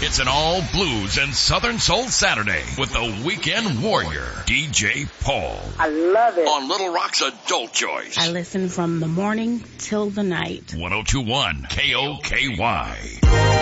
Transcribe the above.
It's an all blues and Southern Soul Saturday with the Weekend Warrior, DJ Paul. I love it. On Little Rock's Adult Choice. I listen from the morning till the night. 1021 KOKY.